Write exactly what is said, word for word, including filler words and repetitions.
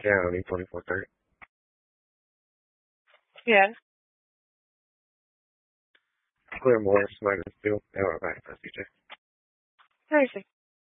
County, twenty-four thirty. Yes. Clear Morris, Magnusville, L R